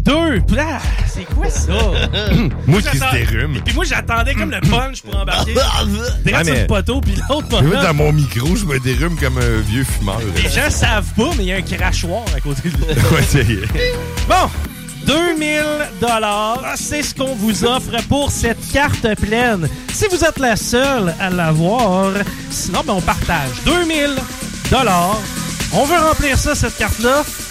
Ah, c'est quoi ça? Moi, qui se dérume. Puis moi, j'attendais comme le punch pour embarquer. Direct sur le poteau, puis l'autre Moi, moment. dans mon micro, je me dérume comme un vieux fumeur. Les gens savent pas, mais il y a un crachoir à côté de lui. Ouais, c'est... Bon, 2000 $, c'est ce qu'on vous offre pour cette carte pleine. Si vous êtes la seule à l'avoir, sinon, ben, on partage. 2000 $. On veut remplir ça, cette carte-là.